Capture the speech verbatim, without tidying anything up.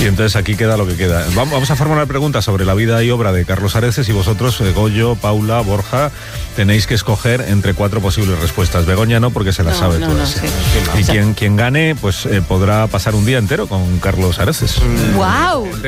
Y entonces aquí queda lo que queda. Vamos a formular preguntas sobre la vida y obra de Carlos Areces y vosotros, Goyo, Paula, Borja, tenéis que escoger entre cuatro posibles respuestas. Begoña no, porque se las no, sabe no, todas. no, sí. Y quien, quien gane, pues eh, podrá pasar un día entero con Carlos Areces. ¡Guau! Wow.